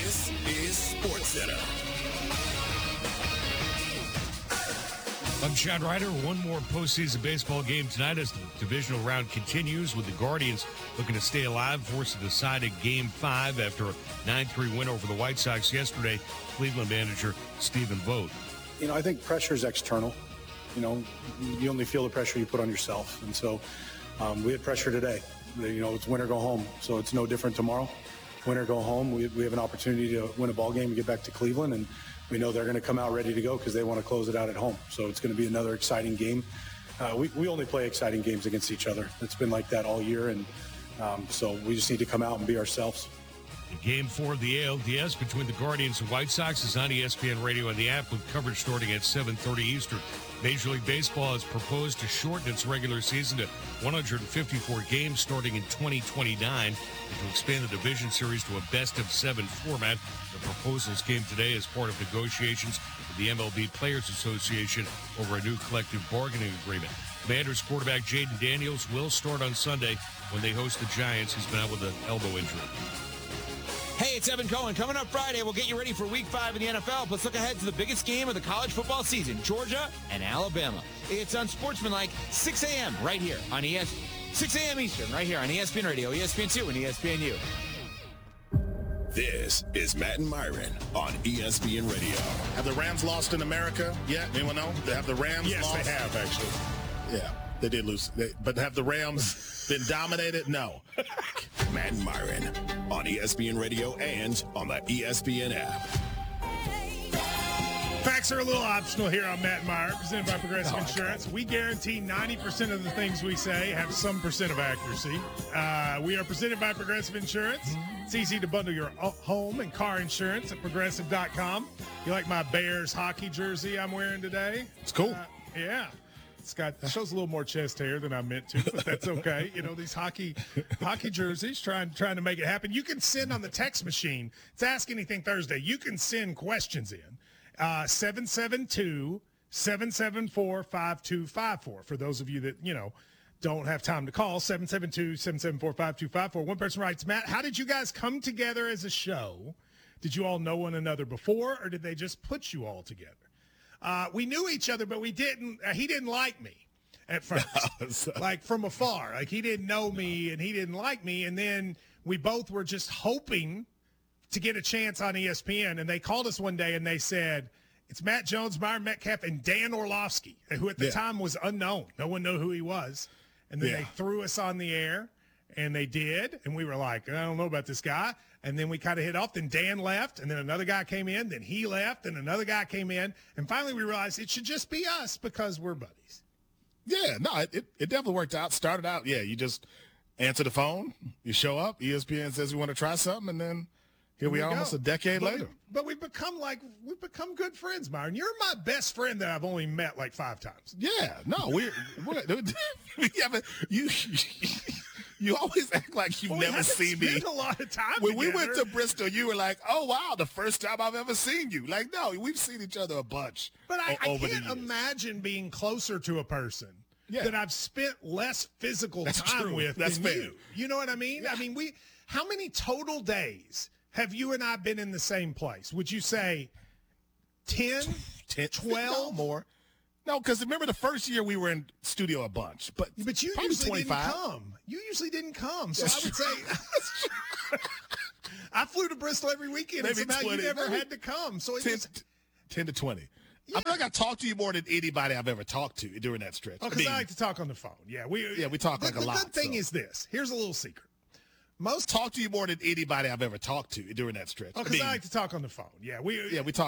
This is SportsCenter. I'm Chad Ryder. One more postseason baseball game tonight as the divisional round continues with the Guardians looking to stay alive, forced to decide a Game 5 after a 9-3 win over the White Sox yesterday. Cleveland manager Stephen Vogt. I think pressure is external. You only feel the pressure you put on yourself. And so we had pressure today. It's win or go home. So it's no different tomorrow. Win or go home. We have an opportunity to win a ball game and get back to Cleveland. And we know they're going to come out ready to go because they want to close it out at home. So it's going to be another exciting game. We only play exciting games against each other. It's been like that all year. And so we just need to come out and be ourselves. Game 4 of the ALDS between the Guardians and White Sox is on ESPN Radio and the app with coverage starting at 7:30 Eastern. Major League Baseball has proposed to shorten its regular season to 154 games starting in 2029 and to expand the division series to a best-of-7 format. The proposals came today as part of negotiations with the MLB Players Association over a new collective bargaining agreement. Commanders quarterback Jaden Daniels will start on Sunday when they host the Giants. He's been out with an elbow injury. Hey, it's Evan Cohen. Coming up Friday, we'll get you ready for Week 5 in the NFL. Let's look ahead to the biggest game of the college football season, Georgia and Alabama. It's on Sportsmanlike, 6 a.m. right here on 6 a.m. Eastern, right here on ESPN Radio, ESPN2, and ESPNU. This is Matt and Myron on ESPN Radio. Have the Rams lost in America yet? Anyone know? Have the Rams lost? Yes, they have, actually. Yeah, they did lose. But have the Rams been dominated? No. Matt and Myron on ESPN Radio and on the ESPN app. Facts are a little optional here on Matt and Myron, presented by Progressive Insurance. We guarantee 90% of the things we say have some percent of accuracy. We are presented by Progressive Insurance. It's easy to bundle your home and car insurance at Progressive.com. You like my Bears hockey jersey I'm wearing today? It's cool. Yeah. It shows a little more chest hair than I meant to, but that's okay. These hockey jerseys, trying to make it happen. You can send on the text machine. It's Ask Anything Thursday. You can send questions in. 772-774-5254. For those of you that, don't have time to call, 772-774-5254. One person writes, Matt, how did you guys come together as a show? Did you all know one another before, or did they just put you all together? We knew each other, but we didn't. He didn't like me at first, like from afar. Like he didn't know me, and he didn't like me. And then we both were just hoping to get a chance on ESPN. And they called us one day, and they said, "It's Matt Jones, Myron Metcalf, and Dan Orlovsky, who at the time was unknown. No one knew who he was." And then they threw us on the air, and they did. And we were like, I don't know about this guy. And then we kind of hit off. Then Dan left, and then another guy came in. Then he left, and another guy came in. And finally we realized it should just be us because we're buddies. Yeah, no, it definitely worked out. Started out, you just answer the phone. You show up. ESPN says we want to try something, and then here we are almost a decade later. But we've become good friends, Myron. You're my best friend that I've only met like 5 times. Yeah, no, we're you always act like you've never seen me. We spent a lot of time when together. we went to Bristol, you were like, "Oh wow, the first time I've ever seen you." Like, no, we've seen each other a bunch. But I over can't the years. imagine being closer to a person that I've spent less physical time with That's than fair. you. You know what I mean? Yeah. I mean, how many total days have you and I been in the same place? Would you say 10, 12? No, more. No, because remember the first year we were in studio a bunch. But you probably usually 25. didn't come. You usually didn't come. So That's I would say I flew to Bristol every weekend, Maybe and somehow 20, you never maybe had to come. So 10 to 20. I feel like I talked to you more than anybody I've ever talked to during that stretch. Because I like to talk on the phone. Yeah, we talk like a lot. The good thing is this. Here's a little secret. Talk to you more than anybody I've ever talked to during that stretch. Because I like to talk on the phone. Yeah, we talk.